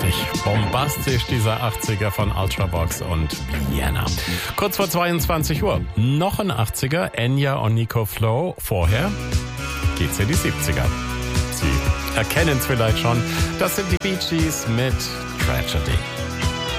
Richtig bombastisch, dieser 80er von Ultravox und Vienna. Kurz vor 22 Uhr. Noch ein 80er, Enya und Nico Flow. Vorher geht's in die 70er. Sie erkennen es vielleicht schon. Das sind die Bee Gees mit Tragedy.